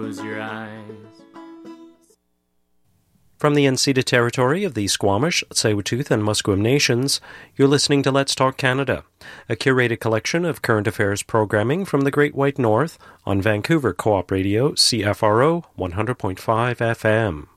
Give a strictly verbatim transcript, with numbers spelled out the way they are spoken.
Close your eyes. From the unceded territory of the Squamish, Tsleil-Waututh, and Musqueam Nations, you're listening to Let's Talk Canada, a curated collection of current affairs programming from the Great White North on Vancouver Co-op Radio, C F R O one hundred point five F M.